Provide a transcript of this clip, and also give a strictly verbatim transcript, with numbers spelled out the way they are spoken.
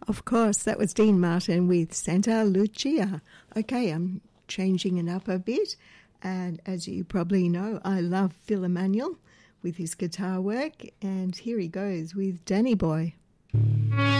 Of course, that was Dean Martin with Santa Lucia. Okay, I'm changing it up a bit. And as you probably know, I love Phil Emmanuel with his guitar work. And here he goes with Danny Boy.